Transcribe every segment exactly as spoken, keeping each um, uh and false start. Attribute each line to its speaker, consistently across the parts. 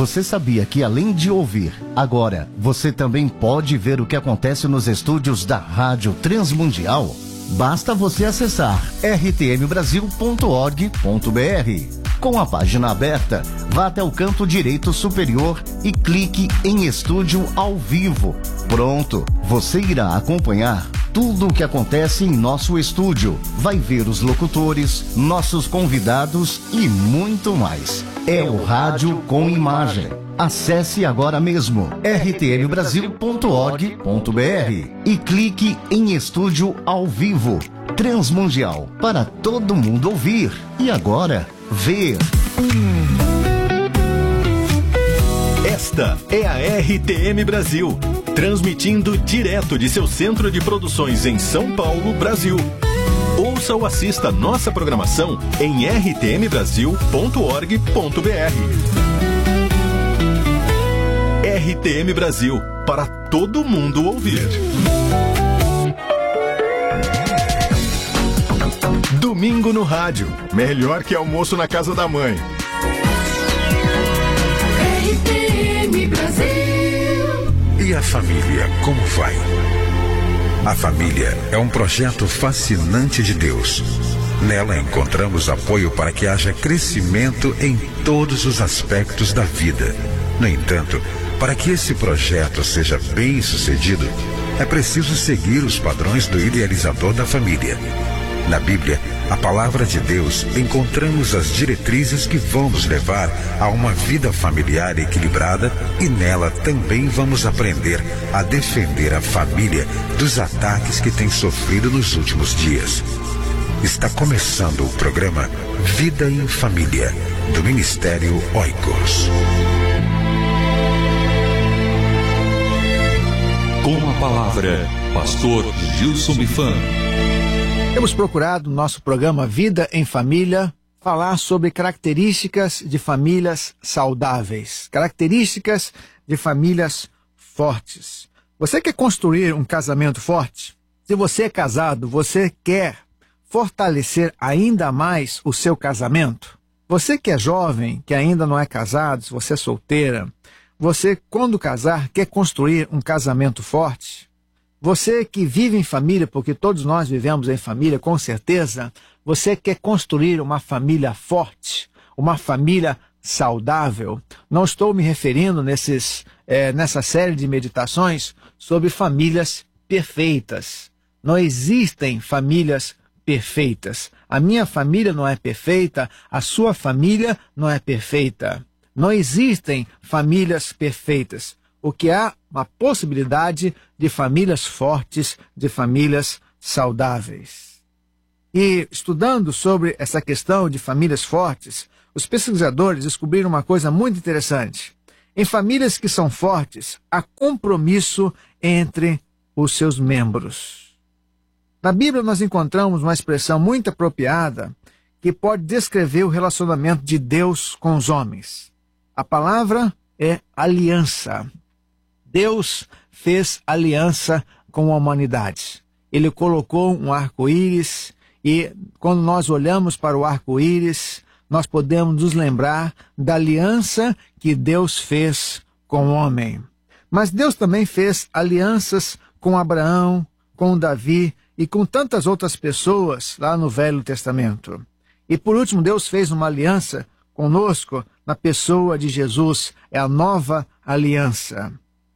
Speaker 1: você sabia que além de ouvir, agora você também pode ver o que acontece nos estúdios da Rádio Transmundial? Basta você acessar r t m brasil ponto org ponto b r. Com a página aberta, vá até o canto direito superior e clique em Estúdio ao Vivo. Pronto, você irá acompanhar tudo o que acontece em nosso estúdio. Vai ver os locutores, nossos convidados e muito mais. É o Rádio com Imagem. Acesse agora mesmo r t m brasil ponto org ponto b r e clique em Estúdio ao Vivo. Transmundial, para todo mundo ouvir. E agora, ver.
Speaker 2: Esta é a R T M Brasil, transmitindo direto de seu centro de produções em São Paulo, Brasil. Ouça ou assista nossa programação em r t m brasil ponto org ponto b r. R T M Brasil, para todo mundo ouvir. Domingo no rádio, melhor que almoço na casa da mãe.
Speaker 3: R T M Brasil.
Speaker 4: E a família, como vai? A família é um projeto fascinante de Deus. Nela encontramos apoio para que haja crescimento em todos os aspectos da vida. No entanto, para que esse projeto seja bem sucedido, é preciso seguir os padrões do idealizador da família. Na Bíblia, a palavra de Deus, encontramos as diretrizes que vão nos levar a uma vida familiar equilibrada e nela também vamos aprender a defender a família dos ataques que tem sofrido nos últimos dias. Está começando o programa Vida em Família, do Ministério Oikos.
Speaker 5: Com a palavra, Pastor Gilson Mifan.
Speaker 6: Temos procurado no nosso programa Vida em Família falar sobre características de famílias saudáveis, características de famílias fortes. Você quer construir um casamento forte? Se você é casado, você quer fortalecer ainda mais o seu casamento? Você que é jovem, que ainda não é casado, se você é solteira, você, quando casar, quer construir um casamento forte? Você que vive em família, porque todos nós vivemos em família, com certeza, você quer construir uma família forte, uma família saudável. Não estou me referindo nesses, é, nessa série de meditações sobre famílias perfeitas. Não existem famílias perfeitas. A minha família não é perfeita, a sua família não é perfeita. Não existem famílias perfeitas. O que há uma possibilidade de famílias fortes, de famílias saudáveis. E estudando sobre essa questão de famílias fortes, os pesquisadores descobriram uma coisa muito interessante. Em famílias que são fortes, há compromisso entre os seus membros. Na Bíblia nós encontramos uma expressão muito apropriada que pode descrever o relacionamento de Deus com os homens. A palavra é aliança. Deus fez aliança com a humanidade. Ele colocou um arco-íris e quando nós olhamos para o arco-íris, nós podemos nos lembrar da aliança que Deus fez com o homem. Mas Deus também fez alianças com Abraão, com Davi e com tantas outras pessoas lá no Velho Testamento. E por último, Deus fez uma aliança conosco na pessoa de Jesus, é a nova aliança.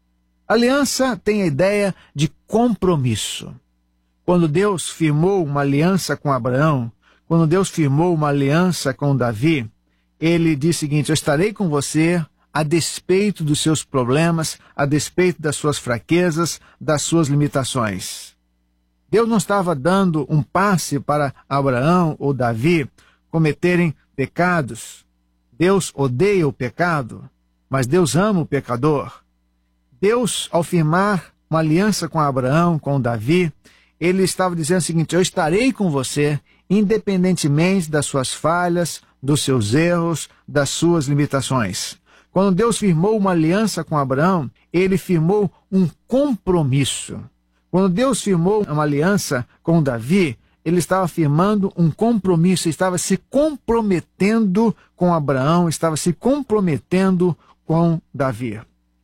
Speaker 6: Aliança tem a ideia de compromisso. Quando Deus firmou uma aliança com Abraão, quando Deus firmou uma aliança com Davi, ele diz o seguinte: eu estarei com você a despeito dos seus problemas, a despeito das suas fraquezas, das suas limitações. Deus não estava dando um passe para Abraão ou Davi cometerem pecados. Deus odeia o pecado, mas Deus ama o pecador. Deus, ao firmar uma aliança com Abraão, com Davi, ele estava dizendo o seguinte: eu estarei com você, independentemente das suas falhas, dos seus erros, das suas limitações. Quando Deus firmou uma aliança com Abraão, ele firmou um compromisso. Quando Deus firmou uma aliança com Davi, ele estava firmando um compromisso, estava se comprometendo com Abraão, estava se comprometendo com Davi.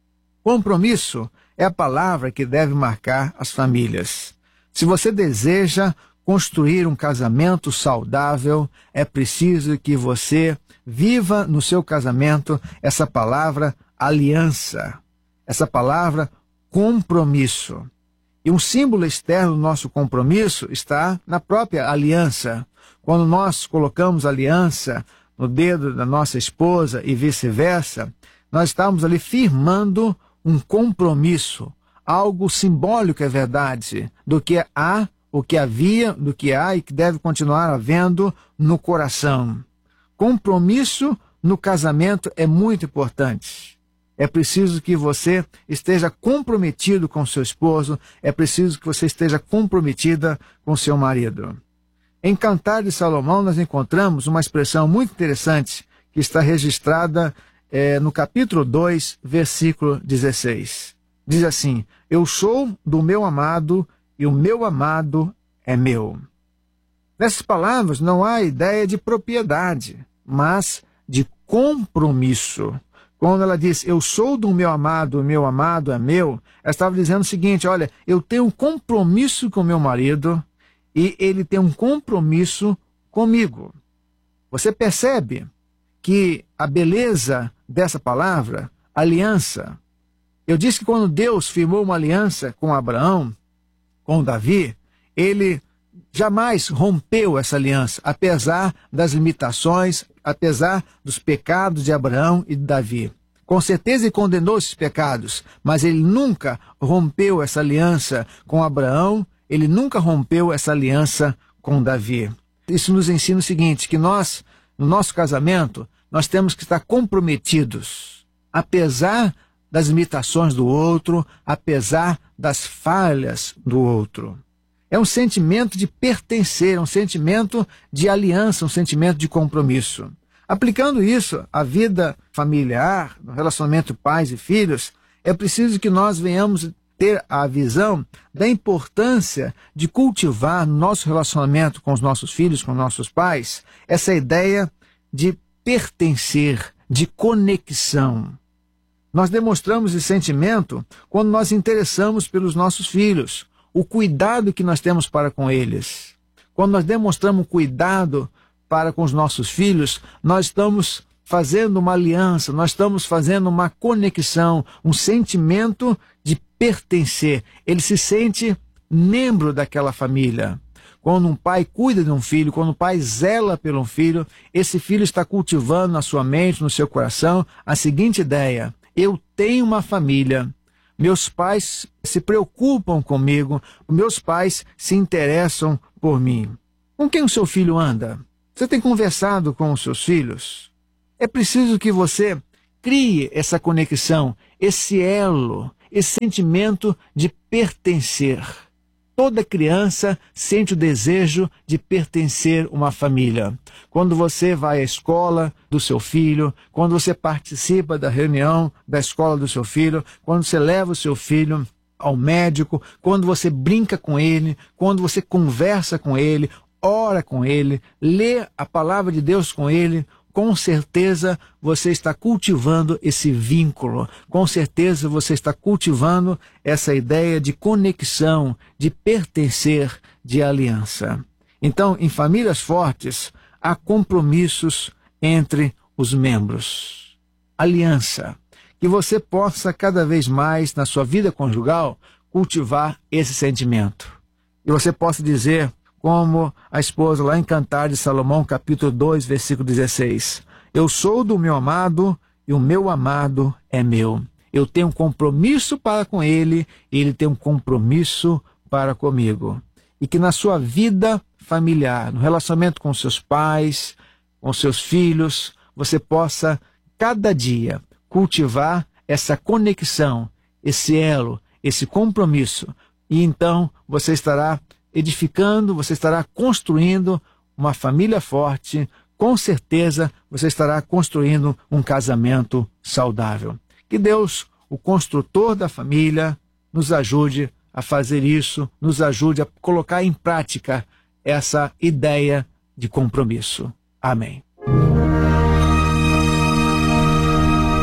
Speaker 6: Compromisso é a palavra que deve marcar as famílias. Se você deseja construir um casamento saudável, é preciso que você viva no seu casamento essa palavra aliança, essa palavra compromisso. E um símbolo externo do nosso compromisso está na própria aliança. Quando nós colocamos aliança no dedo da nossa esposa e vice-versa, nós estamos ali firmando um compromisso, algo simbólico, é verdade, do que há, o que havia, do que há e que deve continuar havendo no coração. Compromisso no casamento é muito importante. É preciso que você esteja comprometido com seu esposo, é preciso que você esteja comprometida com seu marido. Em Cantar de Salomão nós encontramos uma expressão muito interessante que está registrada eh, no capítulo dois, versículo dezesseis. Diz assim: eu sou do meu amado e o meu amado é meu. Nessas palavras não há ideia de propriedade, mas de compromisso. Quando ela diz, eu sou do meu amado, o meu amado é meu, ela estava dizendo o seguinte, olha, eu tenho um compromisso com meu marido e ele tem um compromisso comigo. Você percebe que a beleza dessa palavra, aliança, eu disse que quando Deus firmou uma aliança com Abraão, com Davi, ele jamais rompeu essa aliança, apesar das limitações, apesar dos pecados de Abraão e de Davi. Com certeza ele condenou esses pecados, mas ele nunca rompeu essa aliança com Abraão, ele nunca rompeu essa aliança com Davi. Isso nos ensina o seguinte, que nós, no nosso casamento, nós temos que estar comprometidos, apesar das limitações do outro, apesar das falhas do outro. É um sentimento de pertencer, é um sentimento de aliança, um sentimento de compromisso. Aplicando isso à vida familiar, no relacionamento pais e filhos, é preciso que nós venhamos ter a visão da importância de cultivar no nosso relacionamento com os nossos filhos, com nossos pais, essa ideia de pertencer, de conexão. Nós demonstramos esse sentimento quando nós interessamos pelos nossos filhos, o cuidado que nós temos para com eles. Quando nós demonstramos cuidado para com os nossos filhos, nós estamos fazendo uma aliança, nós estamos fazendo uma conexão, um sentimento de pertencer. Ele se sente membro daquela família. Quando um pai cuida de um filho, quando um pai zela pelo filho, esse filho está cultivando na sua mente, no seu coração, a seguinte ideia: eu tenho uma família. Meus pais se preocupam comigo, meus pais se interessam por mim. Com quem o seu filho anda? Você tem conversado com os seus filhos? É preciso que você crie essa conexão, esse elo, esse sentimento de pertencer. Toda criança sente o desejo de pertencer a uma família. Quando você vai à escola do seu filho, quando você participa da reunião da escola do seu filho, quando você leva o seu filho ao médico, quando você brinca com ele, quando você conversa com ele, ora com ele, lê a palavra de Deus com ele, com certeza você está cultivando esse vínculo, com certeza você está cultivando essa ideia de conexão, de pertencer, de aliança. Então, em famílias fortes, há compromissos entre os membros. Aliança. Que você possa cada vez mais, na sua vida conjugal, cultivar esse sentimento. E você possa dizer, como a esposa lá em Cantar de Salomão, capítulo dois, versículo dezesseis. Eu sou do meu amado e o meu amado é meu. Eu tenho um compromisso para com ele e ele tem um compromisso para comigo. E que na sua vida familiar, no relacionamento com seus pais, com seus filhos, você possa, cada dia, cultivar essa conexão, esse elo, esse compromisso. E então você estará edificando, você estará construindo uma família forte, com certeza você estará construindo um casamento saudável. Que Deus, o construtor da família, nos ajude a fazer isso, nos ajude a colocar em prática essa ideia de compromisso. Amém.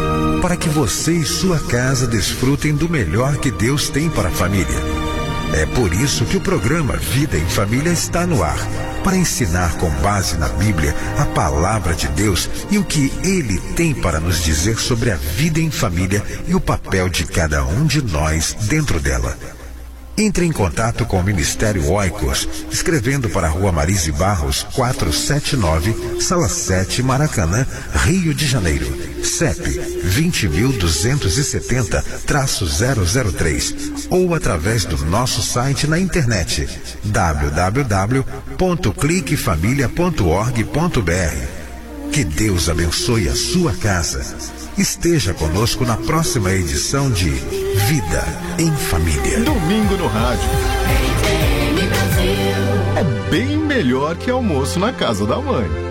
Speaker 4: para que você e sua casa desfrutem do melhor que Deus tem para a família. É por isso que o programa Vida em Família está no ar, para ensinar com base na Bíblia a palavra de Deus e o que Ele tem para nos dizer sobre a vida em família e o papel de cada um de nós dentro dela. Entre em contato com o Ministério Oikos, escrevendo para a Rua Marise Barros, quatrocentos e setenta e nove, Sala sete, Maracanã, Rio de Janeiro. C E P vinte mil duzentos e setenta, zero zero três, ou através do nosso site na internet w w w ponto clique família ponto org ponto b r. Que Deus abençoe a sua casa. Esteja conosco na próxima edição de Vida em Família.
Speaker 2: Domingo no rádio. É bem melhor que almoço na casa da mãe.